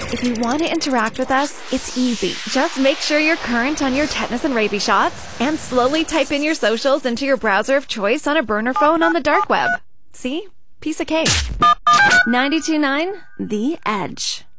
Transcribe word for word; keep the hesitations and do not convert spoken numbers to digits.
If you want to interact with us, it's easy. Just make sure you're current on your tetanus and rabies shots, and slowly type in your socials into your browser of choice on a burner phone on the dark web. See? Piece of cake. ninety-two point nine The Edge.